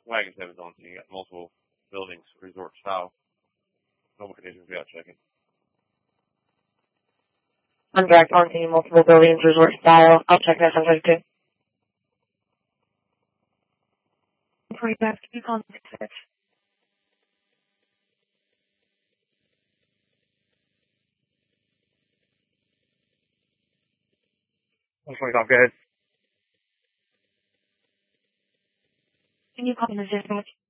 Wagon 7's on, so you got multiple buildings, resort style. Normal conditions without checking. I'm direct on to multiple buildings, resort style. I'll check that sometime too. Before you back to contact search. 125, go ahead. Can you copy the dispatch?